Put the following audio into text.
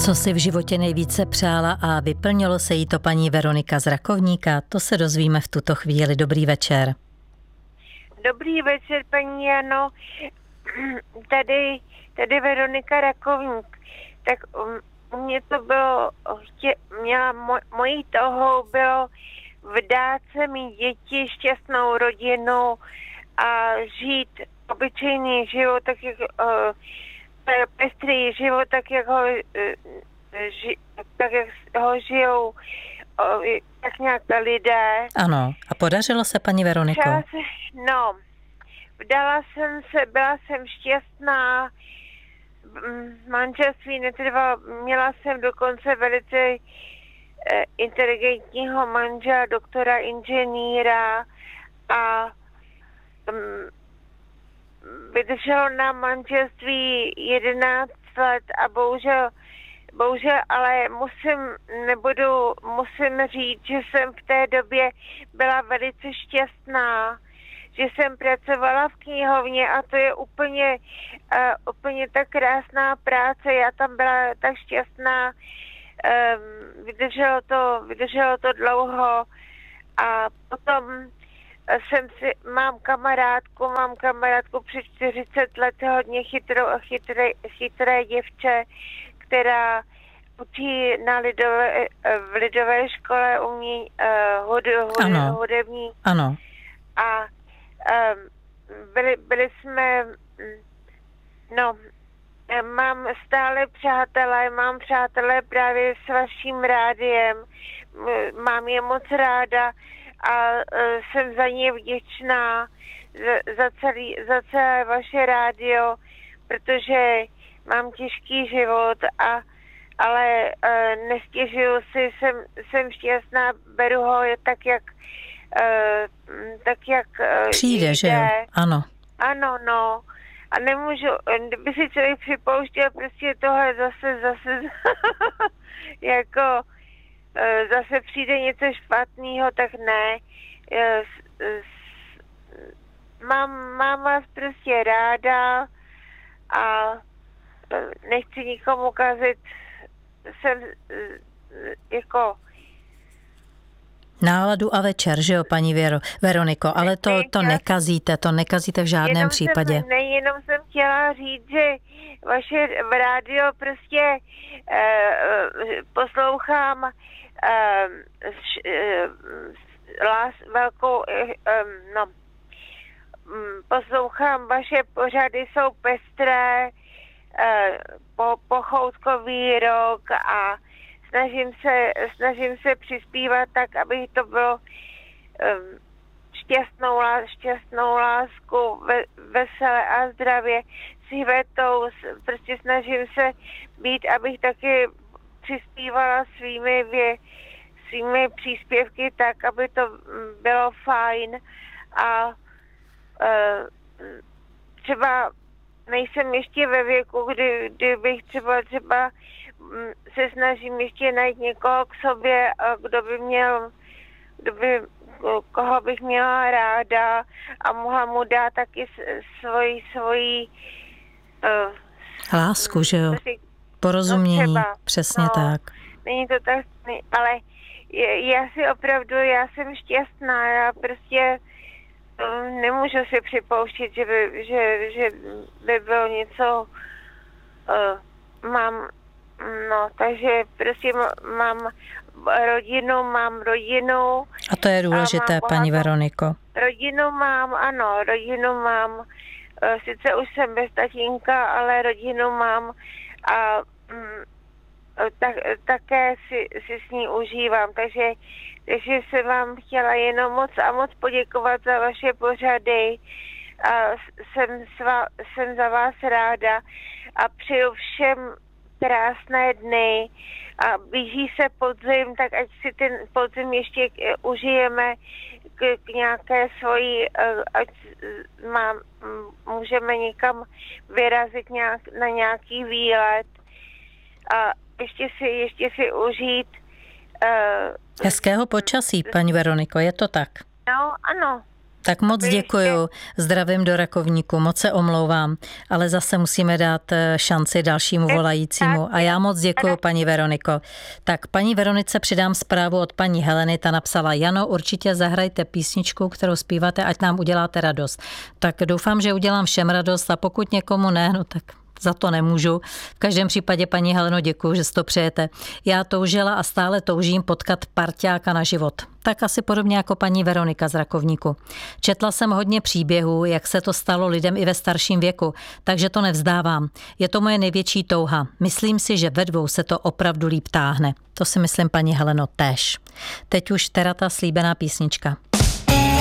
Co si v životě nejvíce přála a vyplnilo se jí to paní Veronika z Rakovníka, to se dozvíme v tuto chvíli. Dobrý večer. Dobrý večer, paní Jano. Tady Veronika Rakovník. Tak u mě to bylo, mojí touhou bylo vdát se mít děti, šťastnou rodinu a žít obyčejný život, tak jak pestrý život, tak jak ho žijou tak nějak lidé. Ano, a podařilo se, paní Veroniko? Vdala jsem se, byla jsem šťastná, manželství netrvalo, měla jsem dokonce velice inteligentního manžela, doktora inženýra a vydrželo nám manželství 11 let a bohužel, ale musím říct, že jsem v té době byla velice šťastná, že jsem pracovala v knihovně a to je úplně tak krásná práce, já tam byla tak šťastná, vydrželo to dlouho a potom mám kamarádku přes 40 let, hodně chytré děvče, která učí v lidové škole hudební. Ano. A byli jsme, mám stále mám přátelé právě s vaším rádiem, mám je moc ráda a jsem za ně vděčná za celé vaše rádio, protože mám těžký život, ale nestěžuju si, jsem šťastná, beru ho tak jak přijde, že jo? Ano. Ano, no. A nemůžu, kdyby si člověk připouštěl prostě tohle zase jako zase přijde něco špatného, tak ne. Mám vás prostě ráda a nechci nikomu kazit, jsem jako náladu a večer, že jo, paní Veroniko, ale to nekazíte v žádném případě. Jenom jsem chtěla říct, že vaše rádio prostě poslouchám poslouchám, vaše pořady jsou pestré, pochoutkový rok a snažím se přispívat tak, aby to bylo šťastnou lásku, veselé a zdravě s Ivetou. Prostě snažím se být, abych taky přispívala svými příspěvky tak, aby to bylo fajn a třeba nejsem ještě ve věku, kdy bych třeba se snažím ještě najít někoho k sobě, koho bych měla ráda a mohla mu dát taky svoji lásku, že jo? Porozumění, přesně tak. Není to tak, ale já jsem šťastná, já prostě nemůžu si připouštět, že by bylo něco, takže prostě mám rodinu. A to je důležité, paní Veroniko. Rodinu mám, sice už jsem bez tatínka, ale rodinu mám a také si s ní užívám, takže jsem vám chtěla jenom moc poděkovat za vaše pořady a jsem za vás ráda a přeju všem krásné dny a blíží se podzim, tak ať si ten podzim ještě užijeme k nějaké svoji, ať můžeme někam vyrazit na nějaký výlet a ještě si užít hezkého počasí, paní Veroniko, je to tak? No, ano. Tak moc děkuju, zdravím do Rakovníku, moc se omlouvám, ale zase musíme dát šanci dalšímu volajícímu. A já moc děkuju, paní Veroniko. Tak paní Veronice přidám zprávu od paní Heleny, ta napsala: Jano, určitě zahrajte písničku, kterou zpíváte, ať nám uděláte radost. Tak doufám, že udělám všem radost, a pokud někomu ne, no tak za to nemůžu. V každém případě, paní Heleno, děkuju, že si to přejete. Já toužila a stále toužím potkat parťáka na život. Tak asi podobně jako paní Veronika z Rakovníku. Četla jsem hodně příběhů, jak se to stalo lidem i ve starším věku, takže to nevzdávám. Je to moje největší touha. Myslím si, že ve dvou se to opravdu líp táhne. To si myslím, paní Heleno, též. Teď už teda ta slíbená písnička.